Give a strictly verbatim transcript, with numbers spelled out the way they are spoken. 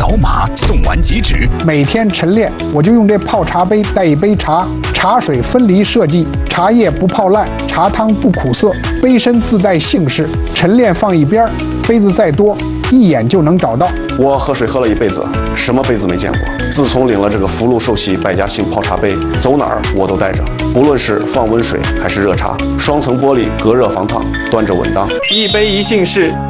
扫码送完即止。 每天晨练，我就用这泡茶杯带一杯茶，茶水分离设计，茶叶不泡烂，茶汤不苦涩，杯身自带姓氏，晨练放一边，杯子再多，一眼就能找到。 我喝水喝了一辈子，什么杯子没见过？自从领了这个福禄寿喜百家姓泡茶杯，走哪儿我都带着，不论是放温水还是热茶，双层玻璃隔热防烫，端着稳当。 一杯一姓氏。